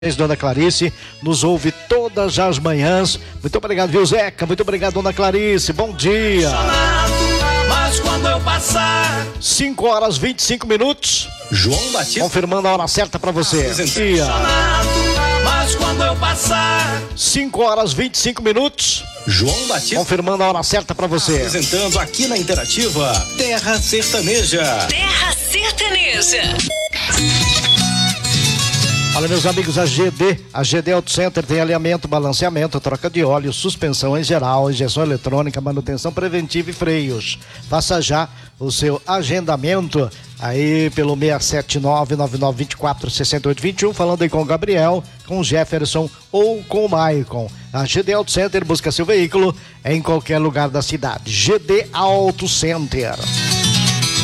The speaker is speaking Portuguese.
Dona Clarice, nos ouve todas as manhãs. Muito obrigado, viu, Zeca? Muito obrigado, Dona Clarice. Bom dia. Mas quando eu passar... 5 horas 25 minutos. João Batista. Confirmando a hora certa pra você. Dia. Mas quando eu passar... 5 horas 25 minutos. João Batista. Confirmando a hora certa pra você. Apresentando aqui na Interativa, Terra Sertaneja. Terra Sertaneja. Olha, meus amigos, a GD Auto Center tem alinhamento, balanceamento, troca de óleo, suspensão em geral, injeção eletrônica, manutenção preventiva e freios. Faça já o seu agendamento aí pelo 679-9924-6821, falando aí com o Gabriel, com o Jefferson ou com o Maicon. A GD Auto Center busca seu veículo em qualquer lugar da cidade. GD Auto Center.